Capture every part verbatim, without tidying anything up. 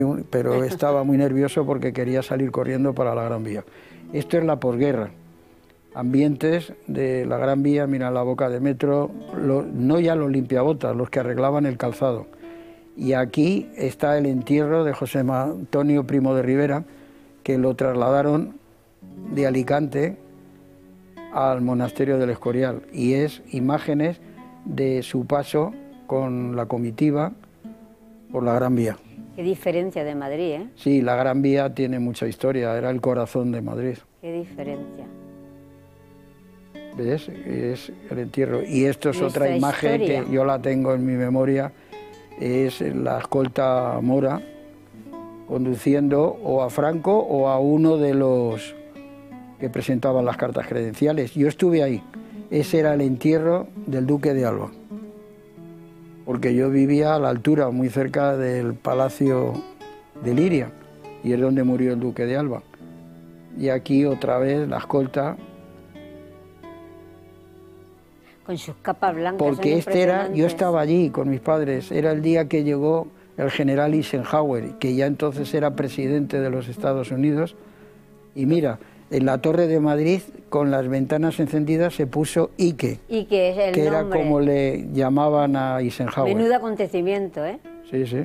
pero estaba muy nervioso porque quería salir corriendo para la Gran Vía. Esto es la posguerra. Ambientes de la Gran Vía, mira la boca de metro, lo, no ya los limpiabotas, los que arreglaban el calzado. Y aquí está el entierro de José Antonio Primo de Rivera, que lo trasladaron de Alicante al monasterio del Escorial, y es imágenes de su paso con la comitiva por la Gran Vía. Qué diferencia de Madrid, ¿eh? Sí, la Gran Vía tiene mucha historia, era el corazón de Madrid. Qué diferencia. ¿Ves? Es el entierro. Y esto es Nuestra otra imagen historia. que yo la tengo en mi memoria, es la escolta mora conduciendo o a Franco o a uno de los que presentaban las cartas credenciales. Yo estuve ahí. Ese era el entierro del duque de Alba, porque yo vivía a la altura, muy cerca del Palacio de Liria, y es donde murió el duque de Alba. Y aquí otra vez la escolta. Con sus capas blancas. Porque este era, yo estaba allí con mis padres, era el día que llegó el general Eisenhower, que ya entonces era presidente de los Estados Unidos, y mira, en la Torre de Madrid, con las ventanas encendidas, se puso Ike, Ike es el que era nombre. como le llamaban a Eisenhower. Menudo acontecimiento, ¿eh? Sí, sí.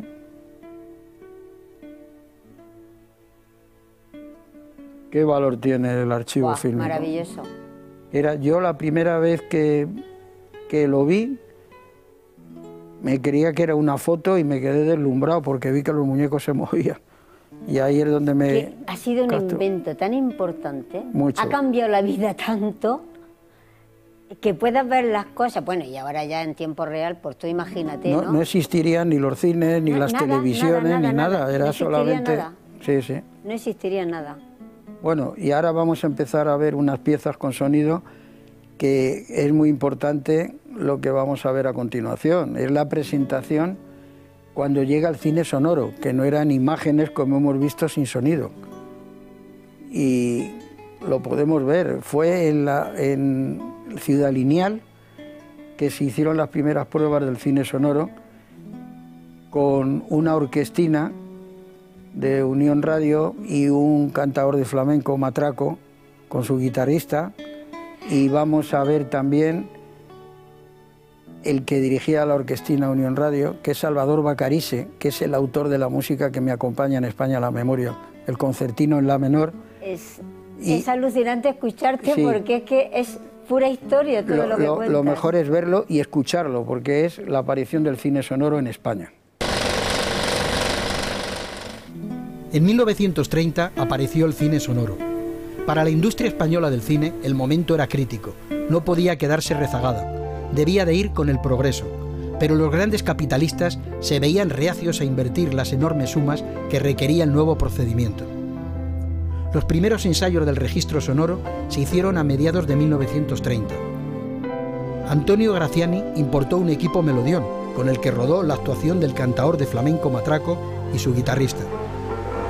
¿Qué valor tiene el archivo Buah, fílmico? maravilloso. Era yo la primera vez que, que lo vi, me creía que era una foto y me quedé deslumbrado porque vi que los muñecos se movían. Y ahí es donde me... Que ha sido un captó. invento tan importante, Mucho. ha cambiado la vida tanto, que puedas ver las cosas, bueno, y ahora ya en tiempo real, pues tú imagínate, ¿no? No, no existirían ni los cines, ni No, las nada, televisiones, nada, nada, ni nada, nada. era No existiría solamente... nada. Sí, sí. No existiría nada. Bueno, y ahora vamos a empezar a ver unas piezas con sonido que es muy importante lo que vamos a ver a continuación. Es la presentación cuando llega el cine sonoro, que no eran imágenes como hemos visto sin sonido. Y lo podemos ver, fue en, la, en Ciudad Lineal que se hicieron las primeras pruebas del cine sonoro con una orquestina de Unión Radio y un cantador de flamenco, Matraco, con su guitarrista, y vamos a ver también el que dirigía la orquestina Unión Radio, que es Salvador Bacarise, que es el autor de la música que me acompaña en España a la memoria, el concertino en la menor. Es, Y- es alucinante escucharte Sí. porque es que es pura historia todo Lo, lo que lo- cuentas. lo mejor es verlo y escucharlo, porque es la aparición del cine sonoro en España. En mil novecientos treinta apareció el cine sonoro. Para la industria española del cine, el momento era crítico. No podía quedarse rezagada. Debía de ir con el progreso. Pero los grandes capitalistas se veían reacios a invertir las enormes sumas que requería el nuevo procedimiento. Los primeros ensayos del registro sonoro se hicieron a mediados de mil novecientos treinta. Antonio Graziani importó un equipo melodión, con el que rodó la actuación del cantador de flamenco Matraco y su guitarrista.